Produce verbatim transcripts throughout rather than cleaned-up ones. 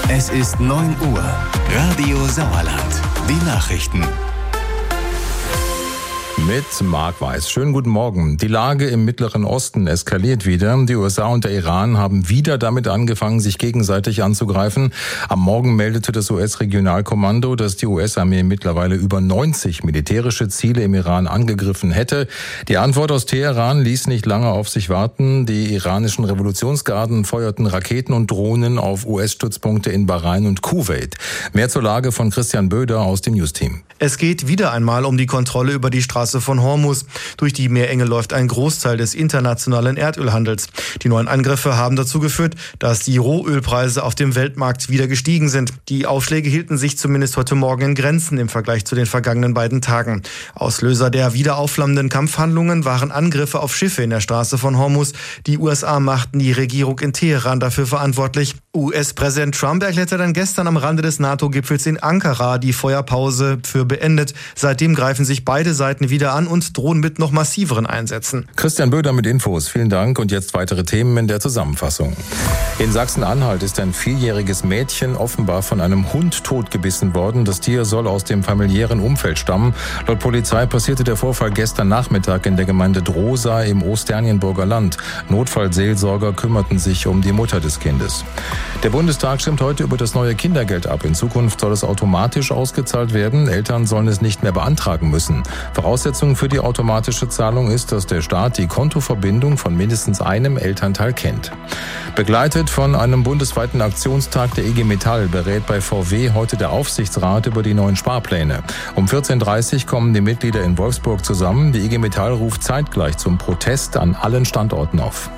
Es ist neun Uhr. Radio Sauerland. Die Nachrichten. Mit Marc Weiß. Schönen guten Morgen. Die Lage im Mittleren Osten eskaliert wieder. Die U S A und der Iran haben wieder damit angefangen, sich gegenseitig anzugreifen. Am Morgen meldete das U S-Regionalkommando, dass die U S-Armee mittlerweile über neunzig militärische Ziele im Iran angegriffen hätte. Die Antwort aus Teheran ließ nicht lange auf sich warten. Die iranischen Revolutionsgarden feuerten Raketen und Drohnen auf U S-Stützpunkte in Bahrain und Kuwait. Mehr zur Lage von Christian Böder aus dem Newsteam. Es geht wieder einmal um die Kontrolle über die Straße von Hormuz. Durch die Meerenge läuft ein Großteil des internationalen Erdölhandels. Die neuen Angriffe haben dazu geführt, dass die Rohölpreise auf dem Weltmarkt wieder gestiegen sind. Die Aufschläge hielten sich zumindest heute Morgen in Grenzen im Vergleich zu den vergangenen beiden Tagen. Auslöser der wieder aufflammenden Kampfhandlungen waren Angriffe auf Schiffe in der Straße von Hormuz. Die U S A machten die Regierung in Teheran dafür verantwortlich. U S-Präsident Trump erklärte dann gestern am Rande des NATO-Gipfels in Ankara die Feuerpause für beendet. Seitdem greifen sich beide Seiten wieder an und drohen mit noch massiveren Einsätzen. Christian Böder mit Infos. Vielen Dank. Und jetzt weitere Themen in der Zusammenfassung. In Sachsen-Anhalt ist ein vierjähriges Mädchen offenbar von einem Hund totgebissen worden. Das Tier soll aus dem familiären Umfeld stammen. Laut Polizei passierte der Vorfall gestern Nachmittag in der Gemeinde Drosa im Osternienburger Land. Notfallseelsorger kümmerten sich um die Mutter des Kindes. Der Bundestag stimmt heute über das neue Kindergeld ab. In Zukunft soll es automatisch ausgezahlt werden. Eltern sollen es nicht mehr beantragen müssen. Voraussetzung für die automatische Zahlung ist, dass der Staat die Kontoverbindung von mindestens einem Elternteil kennt. Begleitet von einem bundesweiten Aktionstag der I G Metall berät bei V W heute der Aufsichtsrat über die neuen Sparpläne. Um vierzehn Uhr dreißig kommen die Mitglieder in Wolfsburg zusammen. Die I G Metall ruft zeitgleich zum Protest an allen Standorten auf.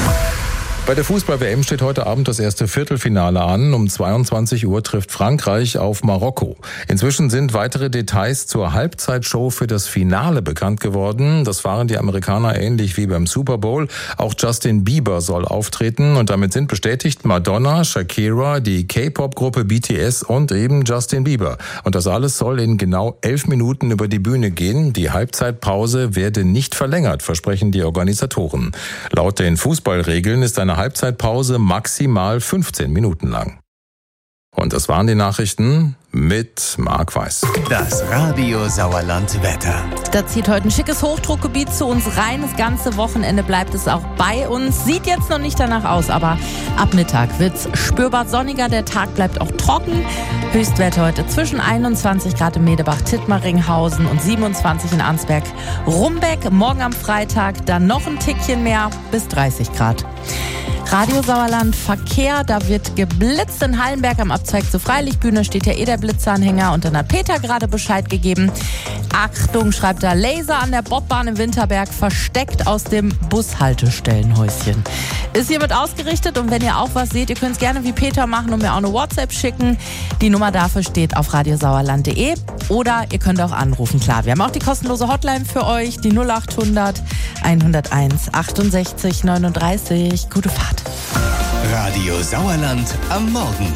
Bei der Fußball-W M steht heute Abend das erste Viertelfinale an. Um zweiundzwanzig Uhr trifft Frankreich auf Marokko. Inzwischen sind weitere Details zur Halbzeitshow für das Finale bekannt geworden. Das fahren die Amerikaner ähnlich wie beim Super Bowl. Auch Justin Bieber soll auftreten und damit sind bestätigt Madonna, Shakira, die K-Pop-Gruppe B T S und eben Justin Bieber. Und das alles soll in genau elf Minuten über die Bühne gehen. Die Halbzeitpause werde nicht verlängert, versprechen die Organisatoren. Laut den Fußballregeln ist eine Halbzeitpause maximal fünfzehn Minuten lang. Und das waren die Nachrichten mit Marc Weiß. Das Radio Sauerland Wetter. Da zieht heute ein schickes Hochdruckgebiet zu uns rein. Das ganze Wochenende bleibt es auch bei uns. Sieht jetzt noch nicht danach aus, aber ab Mittag wird's spürbar sonniger. Der Tag bleibt auch trocken. Höchstwerte heute zwischen einundzwanzig Grad in Medebach-Tittmaringhausen und siebenundzwanzig in Arnsberg-Rumbeck. Morgen am Freitag dann noch ein Tickchen mehr bis dreißig Grad. Radio Sauerland Verkehr, da wird geblitzt in Hallenberg am Abzweig zur Freilichtbühne, steht ja eh der Blitzeranhänger und dann hat Peter gerade Bescheid gegeben. Achtung, schreibt da Laser an der Bobbahn im Winterberg, versteckt aus dem Bushaltestellenhäuschen. Ist hiermit ausgerichtet und wenn ihr auch was seht, ihr könnt es gerne wie Peter machen und mir auch eine WhatsApp schicken. Die Nummer dafür steht auf radiosauerland punkt de oder ihr könnt auch anrufen. Klar, wir haben auch die kostenlose Hotline für euch, die null achthundert hunderteins achtundsechzig neununddreißig. Gute Fahrt. Radio Sauerland am Morgen.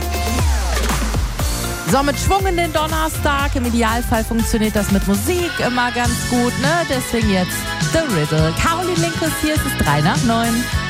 So, mit Schwung in den Donnerstag. Im Idealfall funktioniert das mit Musik immer ganz gut, ne? Deswegen jetzt The Riddle. Caroline Linkus hier, es ist drei nach neun.